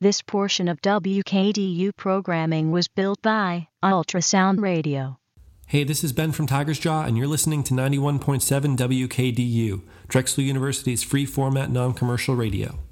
This portion of WKDU programming was built by Ultrasound Radio. Hey, this is Ben from Tiger's Jaw, and you're listening to 91.7 WKDU, Drexel University's free format non-commercial radio.